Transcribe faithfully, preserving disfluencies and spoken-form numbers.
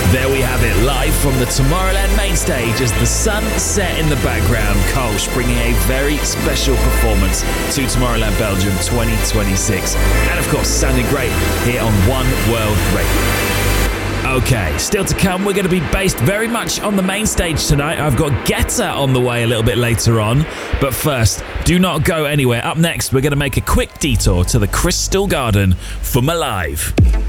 There we have it, live from the Tomorrowland main stage as the sun set in the background. Kolsch bringing a very special performance to Tomorrowland Belgium twenty twenty-six. And of course, sounding great here on One World Radio. Okay, still to come, we're going to be based very much on the main stage tonight. I've got Guetta on the way a little bit later on. But first, do not go anywhere. Up next, we're going to make a quick detour to the Crystal Garden for Malive.